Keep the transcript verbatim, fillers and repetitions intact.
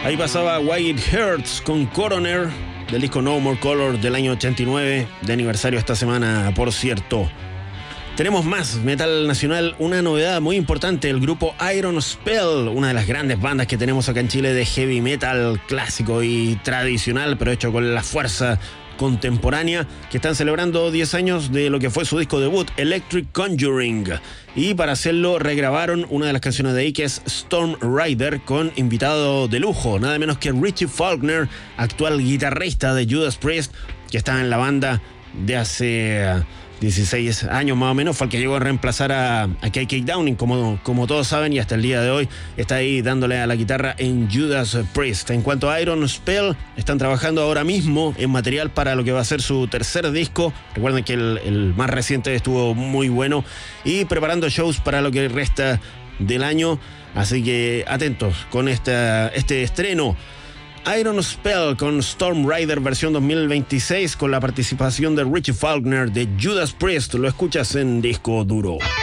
Ahí pasaba White Hearts con Coroner del disco No More Color del año ochenta y nueve, de aniversario esta semana, por cierto. Tenemos más metal nacional, una novedad muy importante, el grupo Iron Spell, una de las grandes bandas que tenemos acá en Chile de heavy metal clásico y tradicional, pero hecho con la fuerza contemporánea, que están celebrando diez años de lo que fue su disco debut, Electric Conjuring, y para hacerlo regrabaron una de las canciones de ahí, que es Storm Rider, con invitado de lujo, nada menos que Richie Faulkner, actual guitarrista de Judas Priest, que está en la banda de hace dieciséis años más o menos. Fue el que llegó a reemplazar a, a K K Downing, como, como todos saben, y hasta el día de hoy está ahí dándole a la guitarra en Judas Priest. En cuanto a Iron Spell, están trabajando ahora mismo en material para lo que va a ser su tercer disco. Recuerden que el, el más reciente estuvo muy bueno, y preparando shows para lo que resta del año, así que atentos con esta, este estreno. Iron Spell con Storm Rider versión dos mil veintiséis, con la participación de Richie Faulkner de Judas Priest. Lo escuchas en Disco Duro.